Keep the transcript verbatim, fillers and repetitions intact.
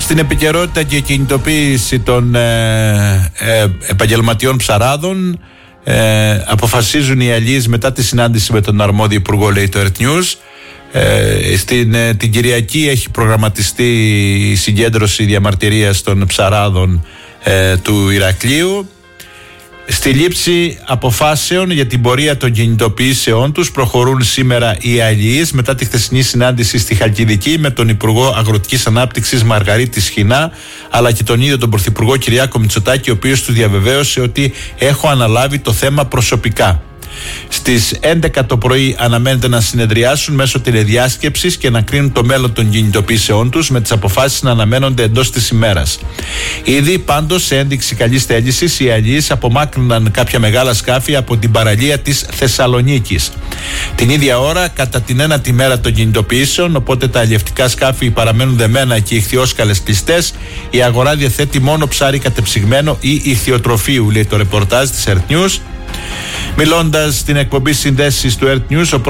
Στην επικαιρότητα και κινητοποίηση των ε, ε, επαγγελματιών ψαράδων, ε, αποφασίζουν οι αλλοίς μετά τη συνάντηση με τον αρμόδιο υπουργό, λέει το Earth News. Ε, στην, ε, την Κυριακή έχει προγραμματιστεί η συγκέντρωση διαμαρτυρίας των ψαράδων ε, του Ηρακλείου. Στη λήψη αποφάσεων για την πορεία των κινητοποιήσεών τους προχωρούν σήμερα οι αλλοίς μετά τη χθεσινή συνάντηση στη Χαλκιδική με τον Υπουργό Αγροτικής Ανάπτυξης Μαργαρίτη Σχοινά, αλλά και τον ίδιο τον Πρωθυπουργό Κυριάκο Μητσοτάκη, ο οποίος του διαβεβαίωσε ότι έχω αναλάβει το θέμα προσωπικά. Στις έντεκα το πρωί αναμένεται να συνεδριάσουν μέσω τηλεδιάσκεψης και να κρίνουν το μέλλον των κινητοποιήσεών τους, με τις αποφάσεις να αναμένονται εντός της ημέρας. Ήδη πάντως, σε ένδειξη καλής θέλησης, οι αλλοίς απομάκρυναν κάποια μεγάλα σκάφη από την παραλία της Θεσσαλονίκης. Την ίδια ώρα, κατά την ένατη μέρα των κινητοποιήσεων, οπότε τα αλλιευτικά σκάφη παραμένουν δεμένα και οι ιχθυόσκαλες κλειστές, η αγορά διαθέτει μόνο ψάρι κατεψυγμένο ή ιχθυοτροφίου, λέει το ρεπορτάζ της Earth News. Μιλώντας στην εκπομπή Συνδέσεις του Earth News, ο